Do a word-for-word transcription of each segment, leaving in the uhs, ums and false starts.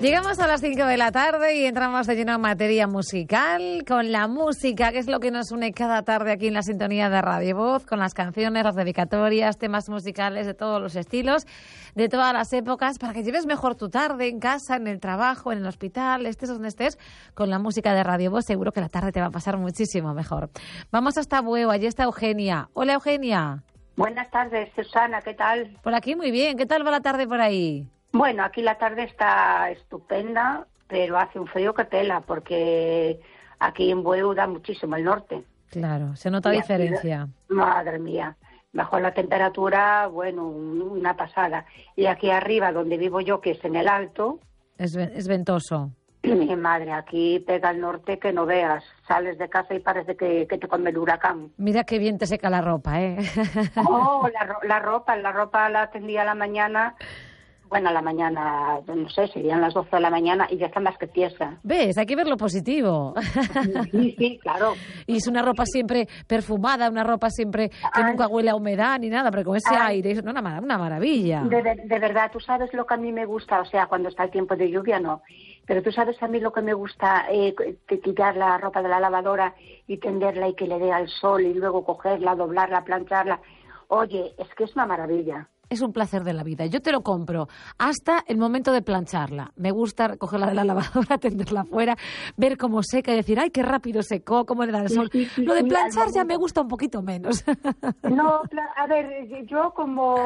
Llegamos a las cinco de la tarde y entramos de lleno en materia musical, con la música, que es lo que nos une cada tarde aquí en la sintonía de Radio Voz, con las canciones, las dedicatorias, temas musicales de todos los estilos, de todas las épocas, para que lleves mejor tu tarde en casa, en el trabajo, en el hospital, estés donde estés, con la música de Radio Voz, seguro que la tarde te va a pasar muchísimo mejor. Vamos hasta Bueu, allí está Eugenia. Hola, Eugenia. Buenas tardes, Susana, ¿qué tal? Por aquí muy bien, ¿qué tal va la tarde por ahí? Bueno, aquí la tarde está estupenda, pero hace un frío que pela, porque aquí en Bueu da muchísimo el norte. Claro, se nota y diferencia. Aquí, madre mía, bajó la temperatura, bueno, una pasada. Y aquí arriba, donde vivo yo, que es en el alto... Es, es ventoso. Mi madre, aquí pega el norte que no veas. Sales de casa y parece que, que te come el huracán. Mira qué bien te seca la ropa, ¿eh? Oh, la, la ropa, la ropa la tendía a la mañana... Bueno, a la mañana, no sé, serían las doce de la mañana y ya está más que tiesa. ¿Ves? Hay que ver lo positivo. Sí, sí, claro. Y es una ropa siempre perfumada, una ropa siempre que ay, nunca huele a humedad ni nada, pero con ese ay, aire, es una, una maravilla. De, de, de verdad, tú sabes lo que a mí me gusta, o sea, cuando está el tiempo de lluvia no, pero tú sabes a mí lo que me gusta, eh, quitar la ropa de la lavadora y tenderla y que le dé al sol y luego cogerla, doblarla, plancharla. Oye, es que es una maravilla. Es un placer de la vida. Yo te lo compro hasta el momento de plancharla. Me gusta cogerla de la lavadora, tenderla fuera, ver cómo seca y decir, ay, qué rápido secó, cómo le da el sol. Sí, sí, sí, lo de planchar sí, ya me gusta un poquito menos. No, a ver, yo como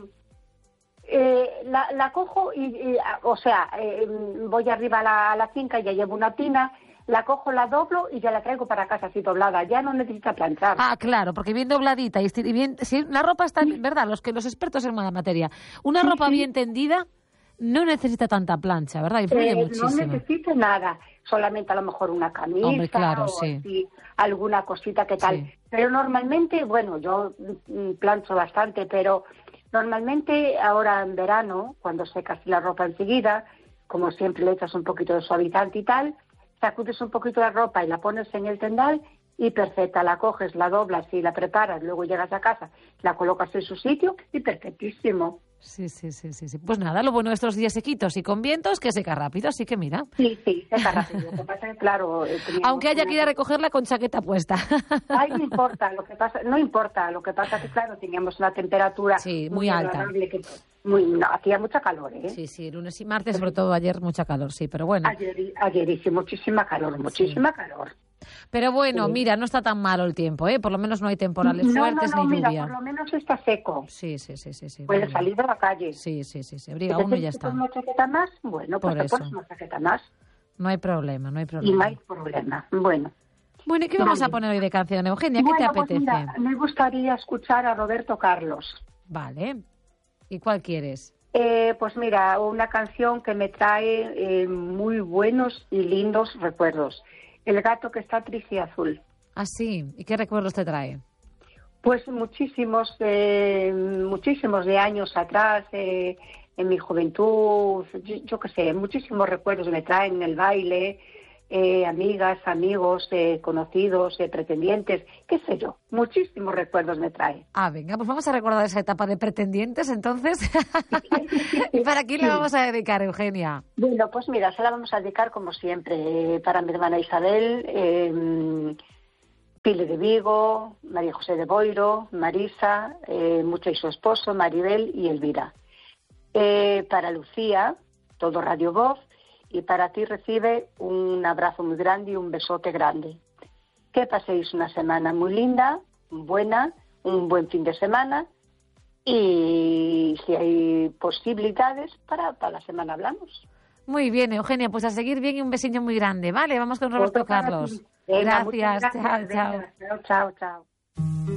eh, la, la cojo y, y o sea, eh, voy arriba a la, a la finca y ya llevo una tina, la cojo, la doblo y ya la traigo para casa así doblada. Ya no necesita planchar. Ah, claro, porque bien dobladita y, y bien, si una ropa está, sí. ¿verdad? Los que los expertos en la materia, una sí, ropa sí. bien tendida no necesita tanta plancha, ¿verdad? Influye eh, muchísimo. No necesita nada, solamente a lo mejor una camisa. Hombre, claro, o sí. así, alguna cosita que tal. Sí. Pero normalmente, bueno, yo plancho bastante, pero normalmente ahora en verano, cuando secas la ropa enseguida, como siempre le echas un poquito de suavizante y tal, sacudes un poquito la ropa y la pones en el tendal y perfecta, la coges, la doblas y la preparas, luego llegas a casa, la colocas en su sitio y perfectísimo. Sí, sí, sí, sí, sí. Pues nada, lo bueno de estos días sequitos y con vientos que seca rápido, así que mira. Sí, sí, seca rápido. Lo que pasa es claro... Aunque haya que ir a recogerla con chaqueta puesta. Ay, no importa, lo que pasa, no importa, lo que pasa es que claro, teníamos una temperatura... Sí, muy, muy alta. Que, muy, no, hacía mucha calor, ¿eh? Sí, sí, lunes y martes, sobre todo ayer, mucha calor, sí, pero bueno. Ayer, ayer hice muchísima calor, muchísima sí. calor. Pero bueno, sí. mira, no está tan malo el tiempo, ¿eh? Por lo menos no hay temporales no, fuertes no, no, ni mira, lluvia. Por lo menos está seco. Sí, sí, sí, sí, sí. Puedes bueno. salir de la calle. Sí, sí, sí, se abriga uno y ya está. ¿Una chaqueta más? Bueno, pues por te eso. pones una chaqueta más. No hay problema, no hay problema. Y no hay problema, bueno. Bueno, ¿y qué vamos vale. a poner hoy de canción, Eugenia? ¿Qué bueno, te apetece? Pues mira, me gustaría escuchar a Roberto Carlos. Vale. ¿Y cuál quieres? Eh, pues mira, una canción que me trae eh, muy buenos y lindos recuerdos. El gato que está triste y azul. Ah, sí. ¿Y qué recuerdos te trae? Pues muchísimos, eh, muchísimos de años atrás, eh, en mi juventud, yo, yo qué sé, muchísimos recuerdos me traen el baile, eh, amigas, amigos, eh, conocidos, eh, pretendientes, qué sé yo, muchísimos recuerdos me trae. Ah, venga, pues vamos a recordar esa etapa de pretendientes, entonces. ¿Y para quién le vamos a dedicar, Eugenia? Bueno, pues mira, se la vamos a dedicar como siempre, eh, para mi hermana Isabel, eh, Pile de Vigo, María José de Boiro, Marisa, eh, Mucho y su esposo, Maribel y Elvira. Eh, para Lucía, todo Radio Voz, y para ti recibe un abrazo muy grande y un besote grande. Que paséis una semana muy linda, buena, un buen fin de semana, y si hay posibilidades, para, para la semana hablamos. Muy bien, Eugenia, pues a seguir bien y un besiño muy grande, ¿vale? Vamos con Roberto Carlos. Venga, gracias, gracias, chao, chao. Chao, chao, chao.